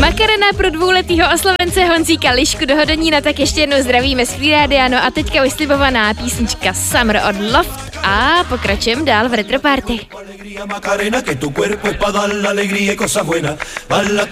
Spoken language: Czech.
Makarena pro dvouletýho oslovence Honzíka Lišku do Hodonína, tak ještě jednou zdravíme z Freerádia, no a teďka už slibovaná písnička Summer od Loft a pokračujeme dál v Retroparty.